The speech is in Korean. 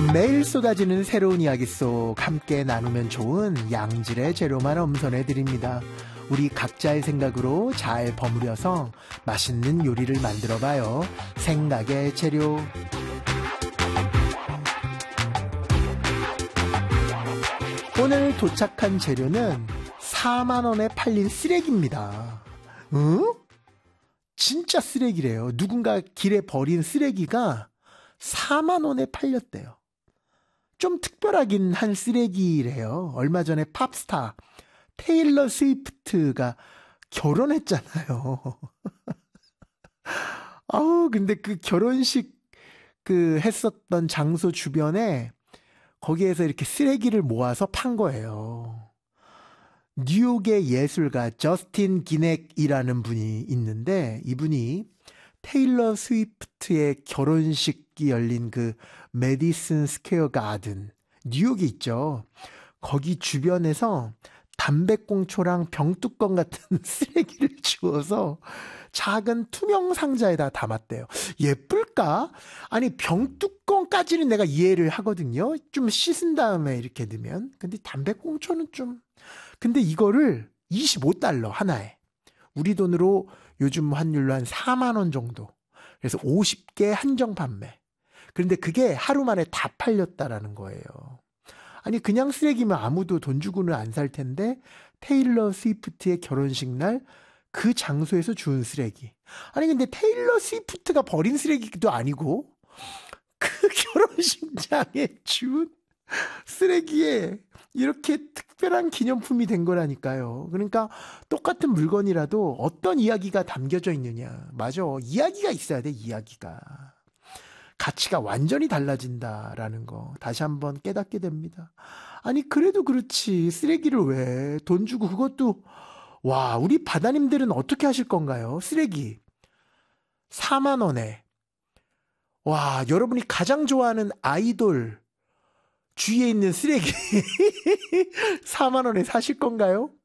매일 쏟아지는 새로운 이야기 속 함께 나누면 좋은 양질의 재료만 엄선해 드립니다. 우리 각자의 생각으로 잘 버무려서 맛있는 요리를 만들어 봐요. 생각의 재료. 오늘 도착한 재료는 4만 원에 팔린 쓰레기입니다. 응? 진짜 쓰레기래요. 누군가 길에 버린 쓰레기가 4만 원에 팔렸대요. 좀 특별하긴 한 쓰레기래요. 얼마 전에 팝스타 테일러 스위프트가 결혼했잖아요. 근데 그 결혼식 했었던 장소 주변에 거기에서 이렇게 쓰레기를 모아서 판 거예요. 뉴욕의 예술가 저스틴 기넥이라는 분이 있는데, 이분이 테일러 스위프트의 결혼식이 열린 그 메디슨 스퀘어 가든, 뉴욕에 있죠. 거기 주변에서 담배꽁초랑 병뚜껑 같은 쓰레기를 주워서 작은 투명 상자에다 담았대요. 예쁠까? 아니, 병뚜껑까지는 내가 이해를 하거든요. 좀 씻은 다음에 이렇게 넣으면. 근데 담배꽁초는 좀. 근데 이거를 25달러 하나에. 우리 돈으로 요즘 환율로 한 4만 원 정도. 그래서 50개 한정 판매. 그런데 그게 하루 만에 다 팔렸다라는 거예요. 아니, 그냥 쓰레기면 아무도 돈 주고는 안 살 텐데 테일러 스위프트의 결혼식 날 그 장소에서 주운 쓰레기. 아니, 근데 테일러 스위프트가 버린 쓰레기도 아니고 그 결혼식장에 주운 쓰레기에 이렇게 특별한 기념품이 된 거라니까요. 그러니까 똑같은 물건이라도 어떤 이야기가 담겨져 있느냐. 맞아. 이야기가 있어야 돼, 이야기가. 가치가 완전히 달라진다라는 거 다시 한번 깨닫게 됩니다. 아니, 그래도 그렇지. 쓰레기를 왜 돈 주고 그것도. 와, 우리 바다님들은 어떻게 하실 건가요? 쓰레기 4만 원에. 와, 여러분이 가장 좋아하는 아이돌 주위에 있는 쓰레기 4만 원에 사실 건가요?